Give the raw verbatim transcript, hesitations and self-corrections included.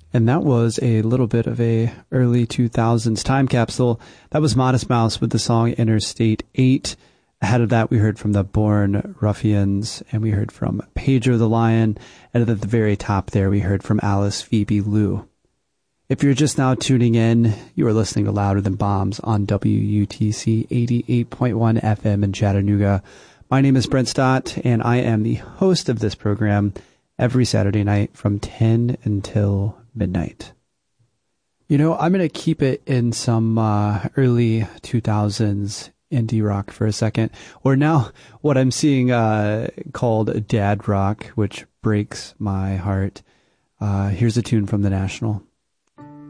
And that was a little bit of a early two thousands time capsule. That was Modest Mouse with the song Interstate eight. Ahead of that, we heard from the Born Ruffians, and we heard from Pedro the Lion. And at the very top there, we heard from Alice Phoebe Lou. If you're just now tuning in, you are listening to Louder Than Bombs on W U T C eighty-eight point one F M in Chattanooga. My name is Brent Stott, and I am the host of this program every Saturday night from ten until midnight. You know, I'm going to keep it in some uh, early two thousands indie rock for a second, or now what I'm seeing uh, called dad rock, which breaks my heart. Uh, here's a tune from The National.